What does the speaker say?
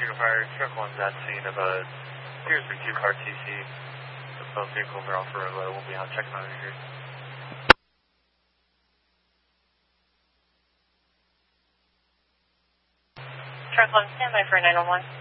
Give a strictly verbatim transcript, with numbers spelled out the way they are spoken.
Eagle Fire, truck one's at scene of a appears to be two-car T C. Both vehicles are off the road. We'll be on checking on you. Truck one, standby for nine one one.